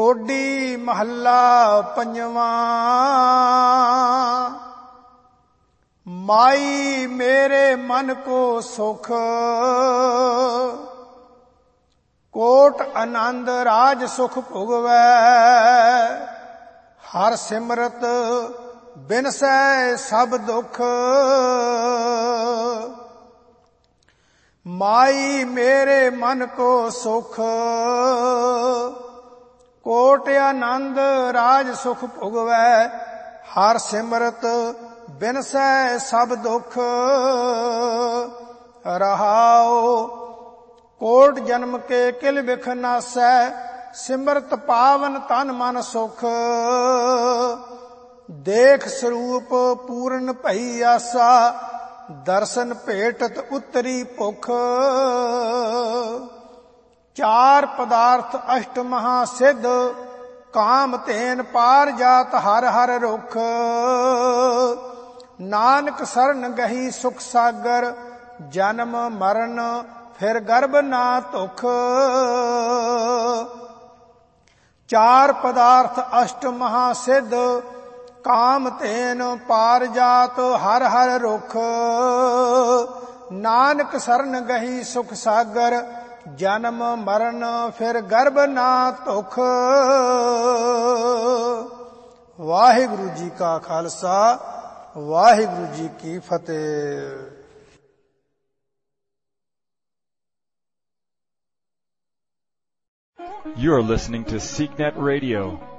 ਢੋਡੀ ਮਹੱਲਾ ਪੰਜਵਾਂ। ਮਾਈ ਮੇਰੇ ਮਨ ਕੋ ਸੁਖ, ਕੋਟ ਆਨੰਦ ਰਾਜ ਸੁਖ ਭੁਗਵੈ। ਹਰ ਸਿਮਰਤ ਬਿਨਸੈ ਸਭ ਦੁਖ, ਮਾਈ ਮੇਰੇ ਮਨ ਕੋ ਸੁਖ, ਕੋਟ ਆਨੰਦ ਰਾਜ ਸੁਖ ਭੁਗਵੈ। ਹਰ ਸਿਮਰਤ ਬਿਨਸੈ ਸਭ ਦੁਖ। ਰਹਾਉ ਕੋਟ ਜਨਮ ਕੇ ਕਿਲ ਬਿਖ ਨਾਸੈ, ਸਿਮਰਤ ਪਾਵਨ ਤਨ ਮਨ ਸੁਖ। ਦੇਖ ਸਰੂਪ ਪੂਰਨ ਭਈ ਆਸਾ, ਦਰਸ਼ਨ ਭੇਟਤ ਉਤਰੀ ਭੁਖ। ਚਾਰ ਪਦਾਰਥ ਅਸ਼ਟ ਮਹਾ ਸਿੱਧ, ਕਾਮ ਧੇਨ ਪਾਰ ਜਾਤ ਹਰ ਹਰ ਰੁਖ। ਨਾਨਕ ਸਰਨ ਗਹੀ ਸੁਖ ਸਾਗਰ, ਜਨਮ ਮਰਨ ਫਿਰ ਗਰਭ ਨਾ ਧੁਖ। ਚਾਰ ਪਦਾਰਥ ਅਸ਼ਟ ਮਹਾ ਸਿੱਧ, ਕਾਮ ਧੇਨ ਪਾਰ ਜਾਤ ਹਰ ਹਰ ਰੁਖ। ਨਾਨਕ ਸਰਨ ਗਹੀ ਸੁਖ ਸਾਗਰ, ਜਨਮ ਮਰਨ ਫਿਰ ਗਰਭ ਨਾ ਧੁਖ। ਵਾਹਿਗੁਰੂ ਜੀ ਕਾ ਖਾਲਸਾ, ਵਾਹਿਗੁਰੂ ਜੀ ਕੀ ਫਤਿਹ। You are listening to SeekNet Radio,